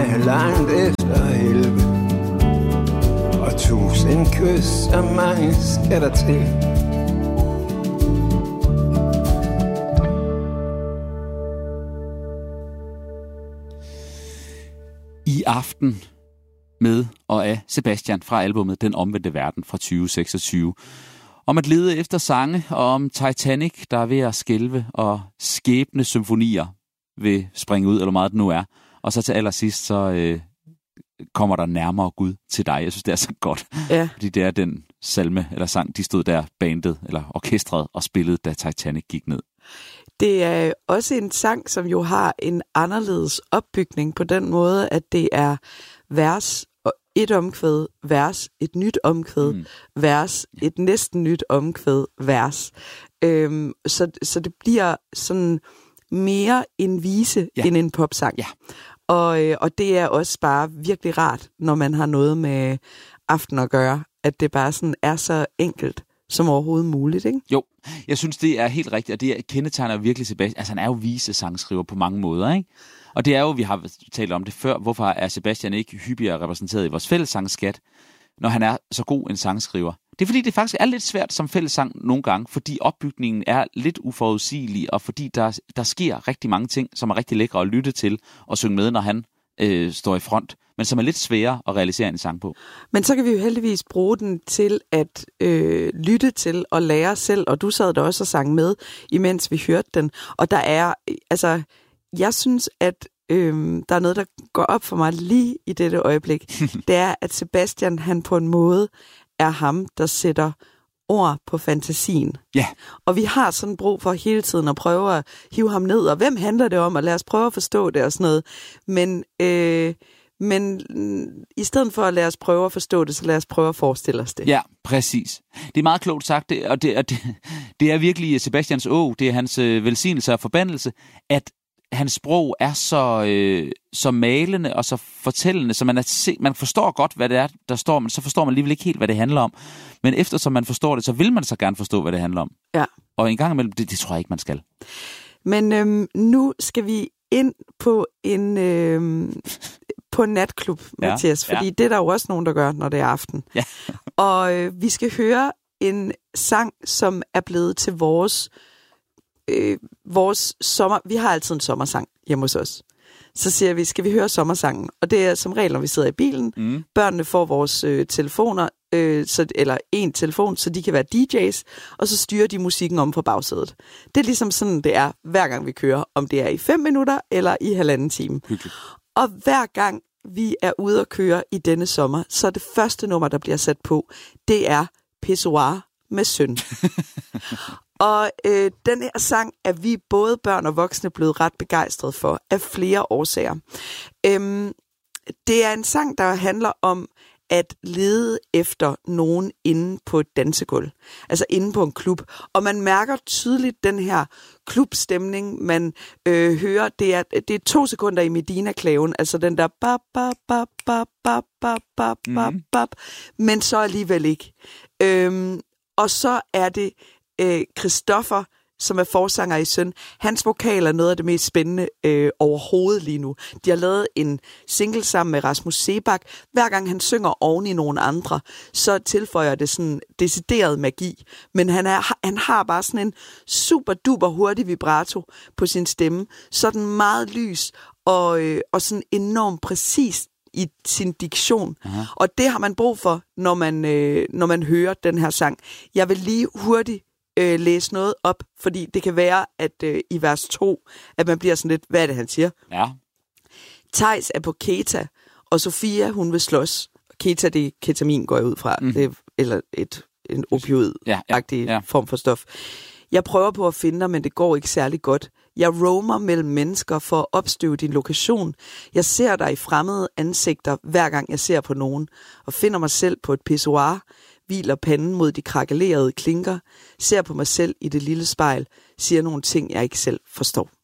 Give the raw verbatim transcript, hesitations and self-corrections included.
mig langt efter helvede. Og tusind kys af mig skal der til. I aften med og af Sebastian fra albumet Den Omvendte Verden fra tyve seksogtyve. Om at lede efter sange, og om Titanic, der er ved at skælve, og skæbne symfonier vil springe ud, eller hvor meget det nu er. Og så til allersidst, så øh, kommer der nærmere Gud til dig. Jeg synes, det er så godt. Ja. Fordi det er den salme eller sang, de stod der bandet eller orkestret og spillede, da Titanic gik ned. Det er også en sang, som jo har en anderledes opbygning på den måde, at det er vers og et omkvæd, vers, et nyt omkvæd, mm. vers, et næsten nyt omkvæd, vers. Øhm, så, så det bliver sådan mere en vise ja. end en popsang. Ja. Og, øh, og det er også bare virkelig rart, når man har noget med aften at gøre, at det bare sådan er så enkelt som overhovedet muligt, ikke? Jo, jeg synes, det er helt rigtigt, og det kendetegner virkelig Sebastian. Altså, han er jo visesangskriver på mange måder, ikke? Og det er jo, vi har talt om det før, hvorfor er Sebastian ikke hyppigere repræsenteret i vores fællessangsskat, når han er så god en sangskriver? Det er fordi, det faktisk er lidt svært som fællessang nogle gange, fordi opbygningen er lidt uforudsigelig, og fordi der, der sker rigtig mange ting, som er rigtig lækre at lytte til og synge med, når han øh, står i front, men som er lidt svære at realisere en sang på. Men så kan vi jo heldigvis bruge den til at øh, lytte til og lære selv, og du sad der også og sang med, imens vi hørte den. Og der er, altså, jeg synes, at øh, der er noget, der går op for mig lige i dette øjeblik. Det er, at Sebastian, han på en måde er ham, der sætter ord på fantasien. Ja. Og vi har sådan brug for hele tiden at prøve at hive ham ned, og hvem handler det om, og lad os prøve at forstå det og sådan noget. Men, øh, men i stedet for at lade os prøve at forstå det, så lad os prøve at forestille os det. Ja, præcis. Det er meget klogt sagt, det, og, det, og det, det er virkelig Sebastians å, det er hans øh, velsignelse og forbandelse, at hans sprog er så, øh, så malende og så fortællende, så man, er se, man forstår godt, hvad det er, der står, men så forstår man alligevel ikke helt, hvad det handler om. Men eftersom man forstår det, så vil man så gerne forstå, hvad det handler om. Ja. Og en gang imellem, det, det tror jeg ikke, man skal. Men øhm, nu skal vi ind på en, øhm, på en natklub, ja, Mathias, fordi ja. det er der jo også nogen, der gør, når det er aften. Ja. Og øh, vi skal høre en sang, som er blevet til vores Øh, vores sommer... Vi har altid en sommersang hjemme hos os. Så siger vi, skal vi høre sommersangen? Og det er som regel, når vi sidder i bilen. Mm. Børnene får vores øh, telefoner, øh, så, eller en telefon, så de kan være D J's, og så styrer de musikken om på bagsædet. Det er ligesom sådan, det er, hver gang vi kører, om det er i fem minutter eller i halvanden time. Hyggeligt. Og hver gang vi er ude at køre i denne sommer, så er det første nummer, der bliver sat på, det er Pissoir med Søn. Og øh, den her sang er vi både børn og voksne blevet ret begejstret for af flere årsager. Øhm, det er en sang, der handler om at lede efter nogen inde på et dansegulv. Altså inde på en klub. Og man mærker tydeligt den her klubstemning, man øh, hører. Det er, det er to sekunder i Medina-klaven. Altså den der bap, bap, bap, bap, bap, bap, bap, bap, bap. Men så alligevel ikke. Øhm, og så er det øh, Christoffer, som er forsanger i Søn. Hans vokal er noget af det mest spændende øh, overhovedet lige nu. De har lavet en single sammen med Rasmus Sebak. Hver gang han synger oven i nogen andre, så tilføjer det sådan decideret magi. Men han, er, han har bare sådan en super duper hurtig vibrato på sin stemme. Sådan meget lys og, øh, og sådan enormt præcis i sin diktion. Aha. Og det har man brug for, når man, øh, når man hører den her sang. Jeg vil lige hurtigt Øh, læse noget op, fordi det kan være, at øh, i vers to, at man bliver sådan lidt, hvad er det, han siger? Ja. Theis er på Keta, og Sofia, hun vil slås. Keta, det er ketamin, går jeg ud fra. Mm. Det er, eller et, en opioid-agtig ja, ja, ja. form for stof. Jeg prøver på at finde dig, men det går ikke særlig godt. Jeg roamer mellem mennesker for at opstøve din lokation. Jeg ser dig i fremmede ansigter, hver gang jeg ser på nogen, og finder mig selv på et pissoir, hviler panden mod de krakelerede klinker, ser på mig selv i det lille spejl, siger nogle ting, jeg ikke selv forstår.